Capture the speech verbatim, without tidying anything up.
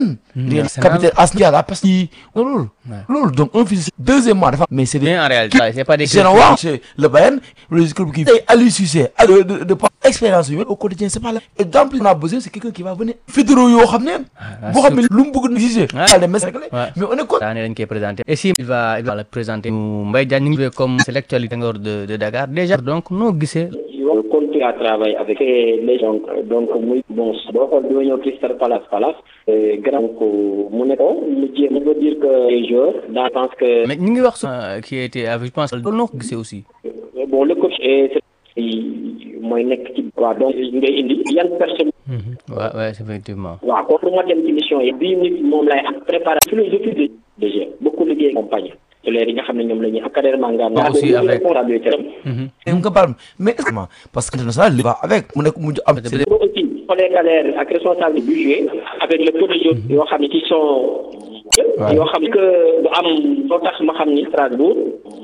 les capitaine As Ndiaye parce que loolu loolu donc un fils deuxièmement dafa mais c'est en réalité c'est pas des généralement c'est le Bayern le club qui tey Aliou Cissé de de de expérience bi au quotidien c'est pas là et dans plus on a besoin c'est quelqu'un qui va venir fédéraux yoo xam ne boo xam ne lu mu bëgg gisé des messages mais on est quoi daane dañ koy présenter et si il va il va le présenter Mbaye Diagne ñu comme c'est l'actualité de de Dakar déjà donc noo gisee on continue à travailler avec les gens donc muy bon boo xool bi ma ñëw Crystal Palace Palace grand ko mu ne ko mu jéem on veut dire que les joueurs dans je pense que mais ñu ngi wax qui était avec je pense loolu noo ko gisee aussi bon le coach est mooy nekk ci waaw donc ngay indi yan personne waaw waaw effectivement waaw ko pour ma dem ci mission yi bii nit moom lay am préparer philosophie de de jeu beaucoup liggéey compagnie les yi nga xam ne ñoom la ñuy académiquement nga aussi avec nga baal mais parce que international li va avec mu nekk mu am aussi collègue ak responsable du budget avec le peu de jeux yoo xam ne qui sont yoo xam ne que du am soo tax ma xam ni Strasbourg